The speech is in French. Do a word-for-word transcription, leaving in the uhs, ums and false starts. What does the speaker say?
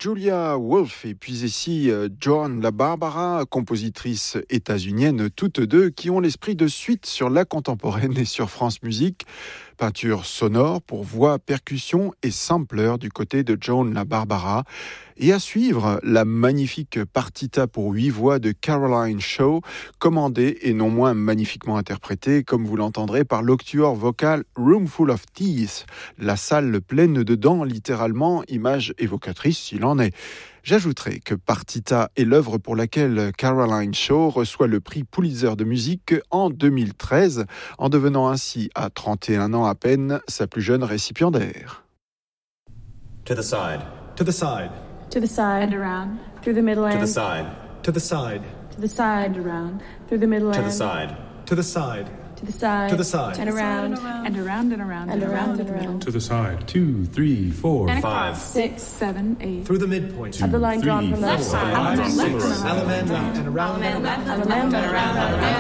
Julia Wolf et puis ici Joan LaBarbera, compositrices états-uniennes toutes deux qui ont l'esprit de suite sur la contemporaine et sur France Musique. Peinture sonore pour voix, percussion et sampler du côté de Joan LaBarbera. Et à suivre, la magnifique partita pour huit voix de Caroline Shaw, commandée et non moins magnifiquement interprétée, comme vous l'entendrez, par l'octuor vocal Room Full of Teeth, la salle pleine de dents, littéralement, image évocatrice s'il en est. J'ajouterai que Partita est l'œuvre pour laquelle Caroline Shaw reçoit le prix Pulitzer de musique en deux mille treize, en devenant ainsi, à trente et un ans à peine, sa plus jeune récipiendaire. To the side. To the side. To the side. And around. Through the middle To end. the side. To the side. To the side. And around. Through the middle To end. the side. To the side. To the side. To the side. And around. And around and around And around and around. To the side. Two, three, four, And Five. six, seven, eight. Through the midpoint. Of the line drawn three, from left four, side. Element five, left. six, Element left and around. Element left and around.